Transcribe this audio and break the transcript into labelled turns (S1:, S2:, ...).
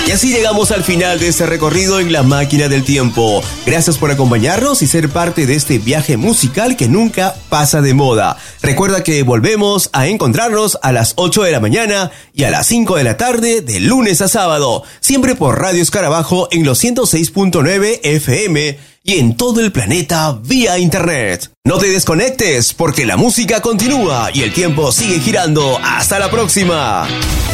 S1: Y así llegamos al final de este recorrido en la máquina del tiempo. Gracias por acompañarnos y ser parte de este viaje musical que nunca pasa de moda. Recuerda que volvemos a encontrarnos a las 8 de la mañana y a las 5 de la tarde de lunes a sábado, siempre por Radio Escarabajo en los 106.9 FM y en todo el planeta vía internet. No te desconectes porque la música continúa y el tiempo sigue girando. ¡Hasta la próxima!